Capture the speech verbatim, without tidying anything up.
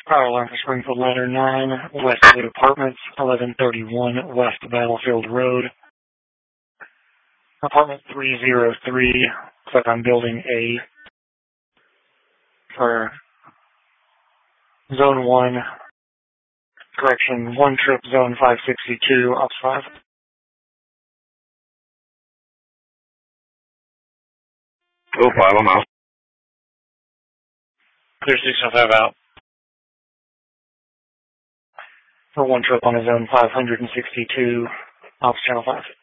Power line for Springfield Ladder nine, Westwood Apartments, eleven thirty-one West Battlefield Road. Apartment three oh three, looks like I'm building A for Zone one, correction, one trip Zone five sixty-two, Ops five. Oh, five, I'm out. Clear six oh five out. For one trip on a Zone five sixty-two, Ops Channel five.